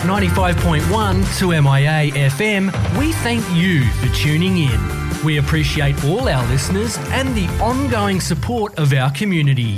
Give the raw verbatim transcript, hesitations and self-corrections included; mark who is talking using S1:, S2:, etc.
S1: ninety-five point one two M I A F M, we thank you for tuning in. We appreciate all our listeners and the ongoing support of our community.